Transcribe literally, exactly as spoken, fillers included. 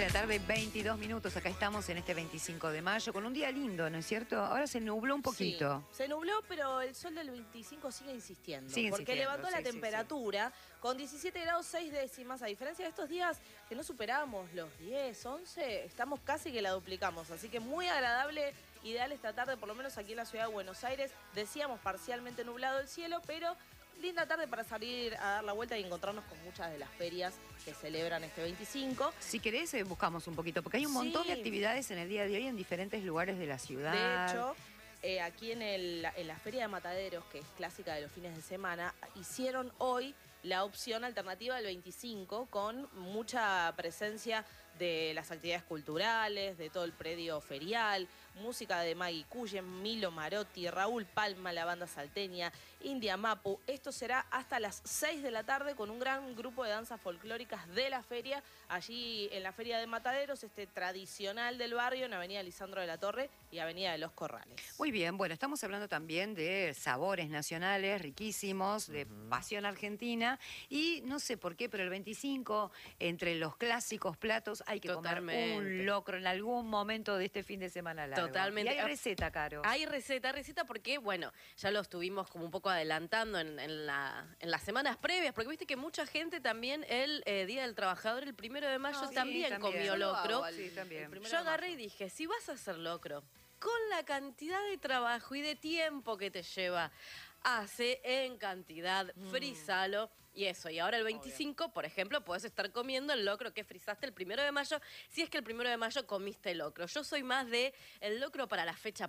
la tarde, veintidós minutos. Acá estamos en este veinticinco de mayo con un día lindo, ¿no es cierto? Ahora se nubló un poquito. Sí, se nubló, pero el sol del veinticinco sigue insistiendo. Sigue porque insistiendo, levantó sí, la sí, temperatura sí. con diecisiete grados seis décimas. A diferencia de estos días que no superamos los diez, once, estamos casi que la duplicamos. Así que muy agradable, ideal esta tarde, por lo menos aquí en la ciudad de Buenos Aires. Decíamos parcialmente nublado el cielo, pero linda tarde para salir a dar la vuelta y encontrarnos con muchas de las ferias que celebran este veinticinco. Si querés, eh, buscamos un poquito, porque hay un montón sí. de actividades en el día de hoy en diferentes lugares de la ciudad. De hecho, eh, aquí en, el, en la Feria de Mataderos, que es clásica de los fines de semana, hicieron hoy la opción alternativa del veinticinco con mucha presencia de las actividades culturales, de todo el predio ferial, música de Maggie Cullen, Milo Marotti, Raúl Palma, la banda salteña, India Mapu. Esto será hasta las seis de la tarde con un gran grupo de danzas folclóricas de la feria, allí en la Feria de Mataderos, este tradicional del barrio, en Avenida Lisandro de la Torre y Avenida de los Corrales. Muy bien, bueno, estamos hablando también de sabores nacionales riquísimos, de uh-huh. pasión argentina, y no sé por qué, pero el veinticinco, entre los clásicos platos, hay que Totalmente. comer un locro en algún momento de este fin de semana largo. Totalmente. Y hay receta, Caro. Hay receta, receta porque, bueno, ya lo estuvimos como un poco adelantando en, en, la, en las semanas previas, porque viste que mucha gente también el eh, Día del Trabajador, el primero de mayo, sí, también, también comió locro. Sí, también. Yo agarré y dije, si vas a hacer locro, con la cantidad de trabajo y de tiempo que te lleva, hace en cantidad, mm. frízalo y eso. Y ahora el veinticinco, Obvio. por ejemplo, podés estar comiendo el locro que frizaste el primero de mayo, si es que el primero de mayo comiste locro. Yo soy más de el locro para la fecha